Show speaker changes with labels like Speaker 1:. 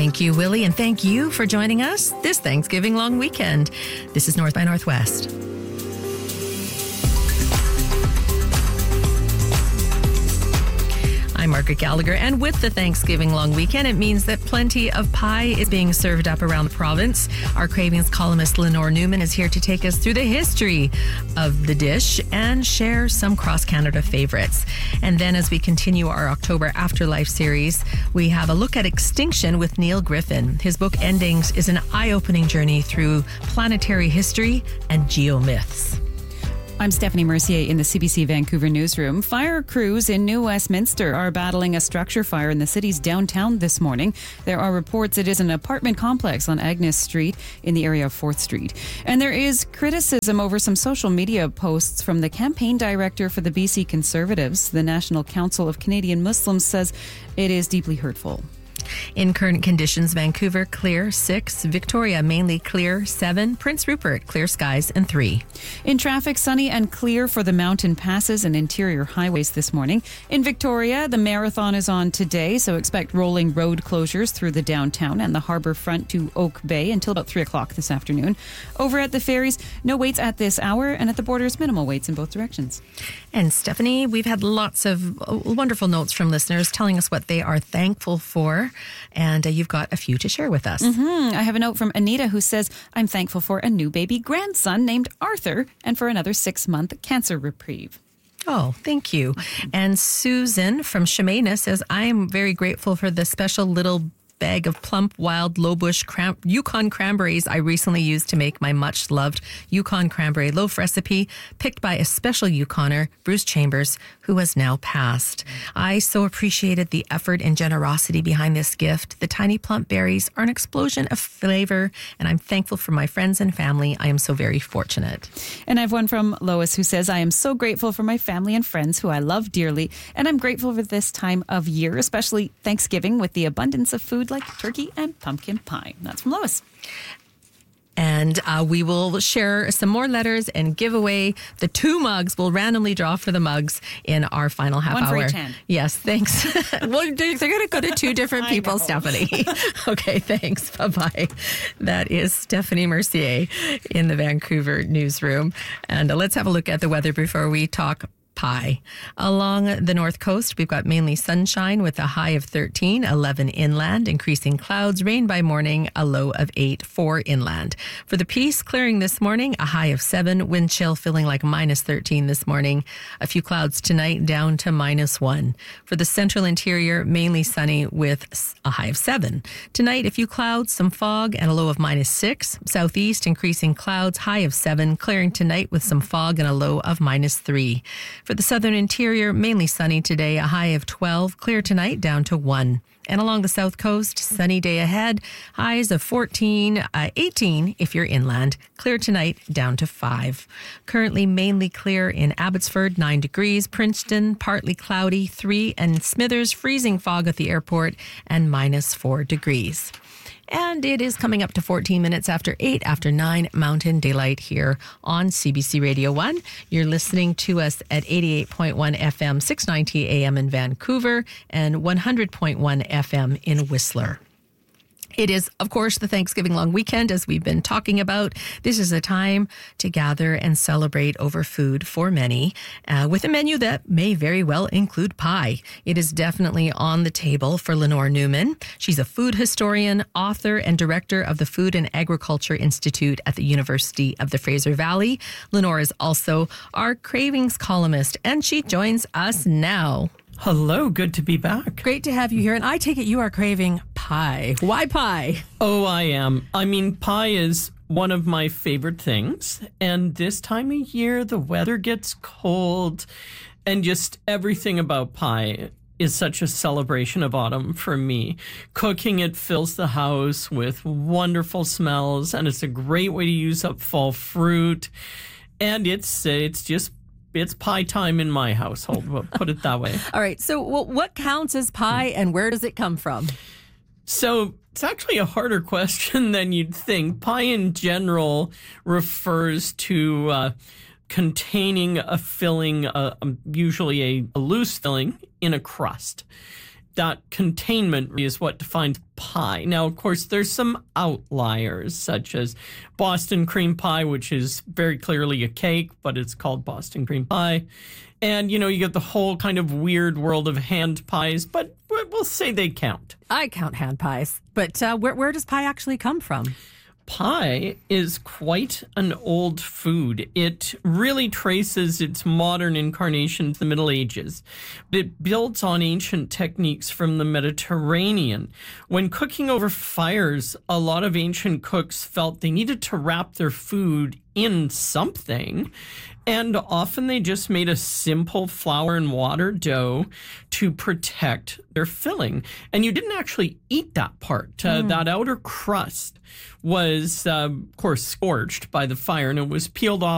Speaker 1: Thank you, Willie, and thank you for joining us this Thanksgiving long weekend. This is North by Northwest. I'm Margaret Gallagher, and with the Thanksgiving long weekend, it means that plenty of pie is being served up around the province. Our Cravings columnist Lenore Newman is here to take us through the history of the dish and share some cross-Canada favorites. And then as we continue our October Afterlife series, we have a look at extinction with Neil Griffin. His book Endings is an eye-opening journey through planetary history and geomyths.
Speaker 2: I'm Stephanie Mercier in the CBC Vancouver newsroom. Fire crews in New Westminster are battling a structure fire in the city's downtown this morning. There are reports it is an apartment complex on Agnes Street in the area of 4th Street. And there is criticism over some social media posts from the campaign director for the BC Conservatives. The National Council of Canadian Muslims says it is deeply hurtful.
Speaker 1: In current conditions, Vancouver, clear 6, Victoria, mainly clear 7, Prince Rupert, clear skies and 3.
Speaker 2: In traffic, sunny and clear for the mountain passes and interior highways this morning. In Victoria, the marathon is on today, so expect rolling road closures through the downtown and the harbour front to Oak Bay until about 3 o'clock this afternoon. Over at the ferries, no waits at this hour, and at the borders, minimal waits in both directions.
Speaker 1: And Stephanie, we've had lots of wonderful notes from listeners telling us what they are thankful for. And you've got a few to share with us.
Speaker 2: I have a note from Anita who says, I'm thankful for a new baby grandson named Arthur and for another 6-month cancer reprieve.
Speaker 1: Oh, thank you. And Susan from Shemana says, I am very grateful for the special little bag of plump, wild, low-bush Yukon cranberries I recently used to make my much-loved Yukon cranberry loaf recipe, picked by a special Yukoner, Bruce Chambers, who has now passed. I so appreciated the effort and generosity behind this gift. The tiny plump berries are an explosion of flavor, and I'm thankful for my friends and family. I am so very fortunate.
Speaker 2: And I have one from Lois who says, I am so grateful for my family and friends who I love dearly, and I'm grateful for this time of year, especially Thanksgiving, with the abundance of food like turkey and pumpkin pie. That's from Lois.
Speaker 1: And we will share some more letters and give away the 2 mugs. We'll randomly draw for the mugs in our final half hour.
Speaker 2: One for each hand.
Speaker 1: Yes, thanks. Well, they're going to go to 2 different people, Stephanie. Okay, thanks. Bye-bye. That is Stephanie Mercier in the Vancouver newsroom. And let's have a look at the weather before we talk pie. Along the north coast, we've got mainly sunshine with a high of 13, 11 inland, increasing clouds, rain by morning, a low of 8, 4 inland. For the Peace, clearing this morning, a high of 7, wind chill feeling like minus 13 this morning, a few clouds tonight down to minus 1. For the central interior, mainly sunny with a high of 7. Tonight, a few clouds, some fog, and a low of minus 6. Southeast, increasing clouds, high of 7, clearing tonight with some fog and a low of minus 3. For the southern interior, mainly sunny today, a high of 12, clear tonight down to 1. And along the south coast, sunny day ahead, highs of 14, 18 if you're inland, clear tonight down to 5. Currently mainly clear in Abbotsford, 9 degrees, Princeton, partly cloudy, 3, and Smithers, freezing fog at the airport, and minus 4 degrees. And it is coming up to 14 minutes after 8 after 9 Mountain Daylight here on CBC Radio 1. You're listening to us at 88.1 FM, 690 AM in Vancouver and 100.1 FM in Whistler. It is, of course, the Thanksgiving long weekend, as we've been talking about. This is a time to gather and celebrate over food for many, with a menu that may very well include pie. It is definitely on the table for Lenore Newman. She's a food historian, author, and director of the Food and Agriculture Institute at the University of the Fraser Valley. Lenore is also our Cravings columnist, and she joins us now.
Speaker 3: Hello, good to be back.
Speaker 1: Great to have you here. And I take it you are craving pie. Why pie?
Speaker 3: Oh, I am. I mean, pie is one of my favorite things. And this time of year, the weather gets cold. And just everything about pie is such a celebration of autumn for me. Cooking it fills the house with wonderful smells. And it's a great way to use up fall fruit. And it's pie time in my household, we'll put it that way.
Speaker 1: All right. So what counts as pie and where does it come from?
Speaker 3: So it's actually a harder question than you'd think. Pie in general refers to containing a filling, usually a loose filling in a crust. that containment is what defines pie. Now, of course, there's some outliers, such as Boston cream pie, which is very clearly a cake, but it's called Boston cream pie. And, you get the whole kind of weird world of hand pies, but we'll say they count.
Speaker 1: I count hand pies. But where does pie actually come from?
Speaker 3: Pie is quite an old food. It really traces its modern incarnation to the Middle Ages. It builds on ancient techniques from the Mediterranean. When cooking over fires, a lot of ancient cooks felt they needed to wrap their food in something. And often they just made a simple flour and water dough to protect their filling. And you didn't actually eat that part. That outer crust was, of course, scorched by the fire, and it was peeled off